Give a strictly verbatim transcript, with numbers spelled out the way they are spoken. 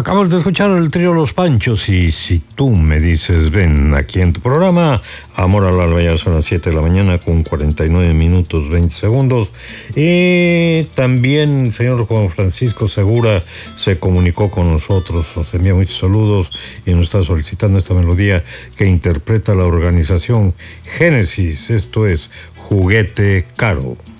Acabas de escuchar el trío Los Panchos y Si tú me dices ven, aquí en tu programa Amor al Alba. Ya son las siete de la mañana con cuarenta y nueve minutos veinte segundos. Y también el señor Juan Francisco Segura se comunicó con nosotros, nos envía muchos saludos y nos está solicitando esta melodía que interpreta la organización Génesis. Esto es Juguete Caro.